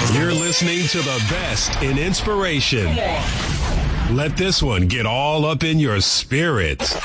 You're listening to the best in inspiration. Let this one get all up in your spirit.